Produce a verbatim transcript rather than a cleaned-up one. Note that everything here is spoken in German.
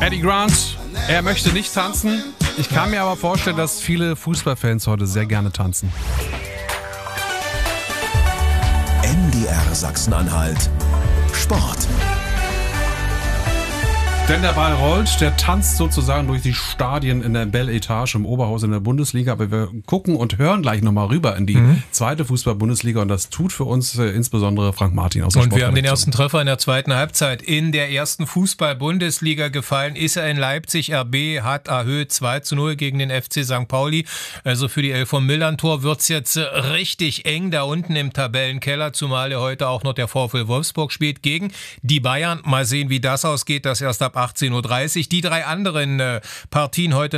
Eddie Grant, er möchte nicht tanzen. Ich kann mir aber vorstellen, dass viele Fußballfans heute sehr gerne tanzen. N D R Sachsen-Anhalt Sport. Denn der Ball rollt, der tanzt sozusagen durch die Stadien in der Bell Etage im Oberhaus in der Bundesliga. Aber wir gucken und hören gleich nochmal rüber in die mhm. zweite Fußball-Bundesliga. Und das tut für uns äh, insbesondere Frank Martin aus der Und wir haben den ersten Treffer in der zweiten Halbzeit in der ersten Fußball-Bundesliga gefallen. Ist er in Leipzig. R B hat erhöht zwei zu null gegen den F C Sankt Pauli. Also für die Elf vom Millantor wird's jetzt richtig eng da unten im Tabellenkeller. Zumal ja heute auch noch der VfL Wolfsburg spielt gegen die Bayern. Mal sehen, wie das ausgeht. Das erst ab achtzehn Uhr dreißig. Die drei anderen äh, Partien heute